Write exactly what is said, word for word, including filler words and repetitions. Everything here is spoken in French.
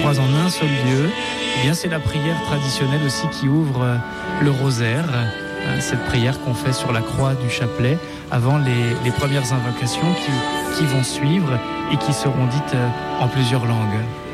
trois en un seul lieu. Eh bien, c'est la prière traditionnelle aussi qui ouvre le rosaire, cette prière qu'on fait sur la croix du chapelet avant les, les premières invocations qui, qui vont suivre et qui seront dites en plusieurs langues.